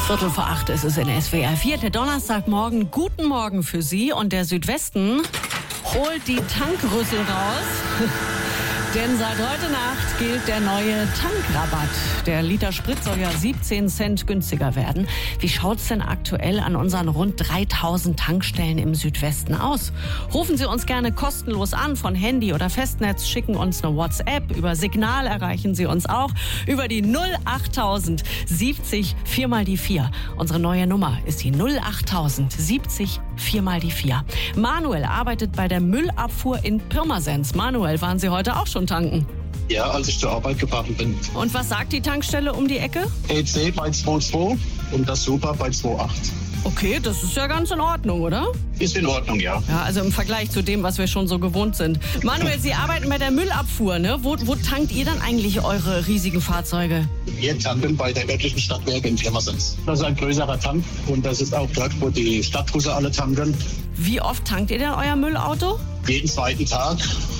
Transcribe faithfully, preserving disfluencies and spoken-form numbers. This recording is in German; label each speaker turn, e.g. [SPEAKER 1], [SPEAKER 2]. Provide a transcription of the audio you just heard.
[SPEAKER 1] Viertel vor acht ist es in S W R vier. Der Donnerstagmorgen. Guten Morgen für Sie. Und der Südwesten holt die Tankrüssel raus. Denn seit heute Nacht gilt der neue Tankrabatt. Der Liter Sprit soll ja siebzehn Cent günstiger werden. Wie schaut's denn aktuell an unseren rund dreitausend Tankstellen im Südwesten aus? Rufen Sie uns gerne kostenlos an von Handy oder Festnetz, schicken uns eine WhatsApp. Über Signal erreichen Sie uns auch. Über die null achttausend siebzig vier mal die vier. Unsere neue Nummer ist die null achttausend siebzig vier mal die vier. Manuel arbeitet bei der Müllabfuhr in Pirmasens. Manuel, waren Sie heute auch schon tanken?
[SPEAKER 2] Ja, als ich zur Arbeit gefahren bin.
[SPEAKER 1] Und was sagt die Tankstelle um die Ecke?
[SPEAKER 2] E C bei zwei Komma zwei und das Super bei zwei Komma acht.
[SPEAKER 1] Okay, das ist ja ganz in Ordnung, oder?
[SPEAKER 2] Ist in Ordnung, ja.
[SPEAKER 1] Ja, also im Vergleich zu dem, was wir schon so gewohnt sind. Manuel, Sie arbeiten bei der Müllabfuhr, ne? Wo, wo tankt ihr dann eigentlich eure riesigen Fahrzeuge?
[SPEAKER 2] Wir tanken bei der örtlichen Stadtwerke in Pirmasens. Das ist ein größerer Tank und das ist auch dort, wo die Stadtbusse alle tanken.
[SPEAKER 1] Wie oft tankt ihr denn euer Müllauto?
[SPEAKER 2] Jeden zweiten Tag